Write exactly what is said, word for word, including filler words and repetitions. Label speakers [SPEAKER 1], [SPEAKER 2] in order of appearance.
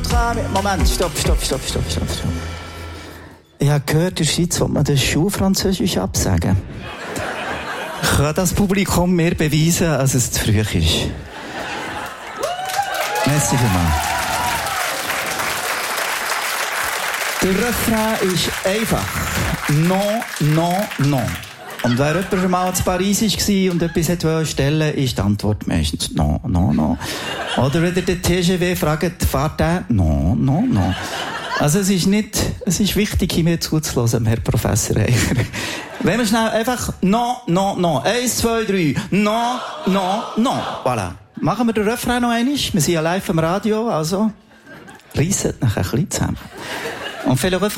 [SPEAKER 1] train... Moment, stopp, stopp, stopp, stopp, stopp, stopp. Ich habe gehört, in der Schweiz will man den Schulfranzösisch absagen. Kann das Publikum mir beweisen, dass es zu früh ist? Merci vielmals. Der Refrain ist einfach. Non, non, non. Und wer jemand schon mal in Paris war und etwas stellen wollte, ist die Antwort meistens non, non, non. Oder wenn ihr den T G V fragt, fahrt der? Non, non, non. Also es ist nicht, es ist wichtig, mir zuzuhören, Herr Professor Eicher. Wenn wir schnell einfach non, non, non. Eins, zwei, drei. Non, non, non. Voilà. Machen wir den Refrain noch einmal. Wir sind ja live am Radio, also reisset nachher ein bisschen zusammen. Und vielleicht